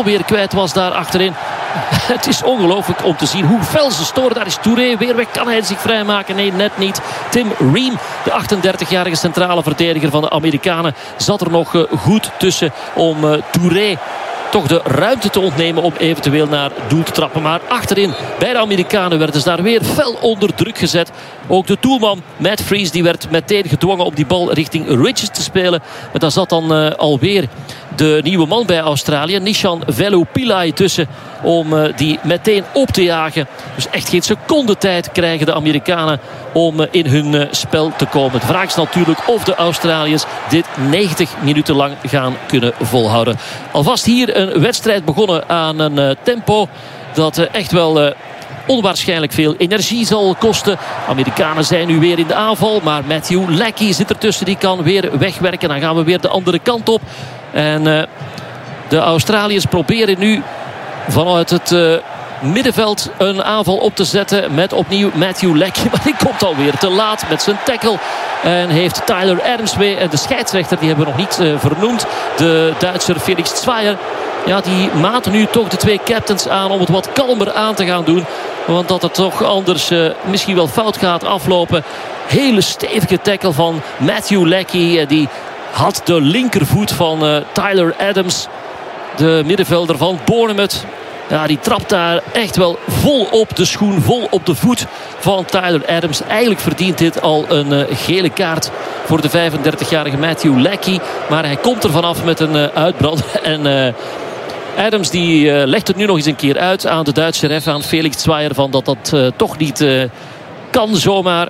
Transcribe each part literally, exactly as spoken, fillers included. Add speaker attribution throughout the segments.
Speaker 1: weer kwijt was daar achterin. Het is ongelooflijk om te zien hoe fel ze storen. Daar is Touré weer weg. Kan hij zich vrijmaken? Nee, net niet. Tim Ream, de achtendertigjarige centrale verdediger van de Amerikanen, zat er nog goed tussen om uh, Touré toch de ruimte te ontnemen om eventueel naar doel te trappen. Maar achterin bij de Amerikanen werden ze daar weer fel onder druk gezet. Ook de doelman Matt Freese die werd meteen gedwongen om die bal richting Richards te spelen. Maar daar zat dan uh, alweer de nieuwe man bij Australië, Nishan Velupillai, tussen om uh, die meteen op te jagen. Dus echt geen seconde tijd krijgen de Amerikanen om uh, in hun uh, spel te komen. De vraag is natuurlijk of de Australiërs dit negentig minuten lang gaan kunnen volhouden. Alvast hier een wedstrijd begonnen aan een uh, tempo dat uh, echt wel Uh, onwaarschijnlijk veel energie zal kosten. Amerikanen zijn nu weer in de aanval. Maar Matthew Leckie zit ertussen. Die kan weer wegwerken. Dan gaan we weer de andere kant op. En uh, de Australiërs proberen nu vanuit het uh, middenveld een aanval op te zetten. Met opnieuw Matthew Leckie. Maar die komt alweer te laat met zijn tackle. En heeft Tyler Adams mee. En de scheidsrechter, die hebben we nog niet uh, vernoemd. De Duitser Felix Zweier. Ja, die maten nu toch de twee captains aan om het wat kalmer aan te gaan doen. Want dat het toch anders uh, misschien wel fout gaat aflopen. Hele stevige tackle van Matthew Leckie. Uh, die had de linkervoet van uh, Tyler Adams, de middenvelder van Bournemouth. Ja, die trapt daar echt wel vol op de schoen, vol op de voet van Tyler Adams. Eigenlijk verdient dit al een uh, gele kaart voor de vijfendertigjarige Matthew Leckie. Maar hij komt er vanaf met een uh, uitbrand. En Uh, Adams die uh, legt het nu nog eens een keer uit aan de Duitse ref, aan Felix Zweier, van dat dat uh, toch niet uh, kan zomaar.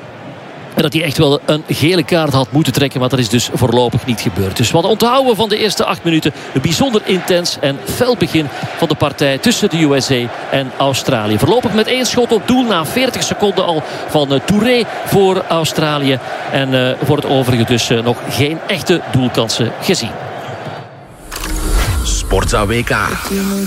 Speaker 1: En dat hij echt wel een gele kaart had moeten trekken. Maar dat is dus voorlopig niet gebeurd. Dus wat onthouden we van de eerste acht minuten. Een bijzonder intens en fel begin van de partij tussen de U S A en Australië. Voorlopig met één schot op doel na veertig seconden al van uh, Touré voor Australië. En uh, voor het overige dus uh, nog geen echte doelkansen gezien.
Speaker 2: Sportza W K.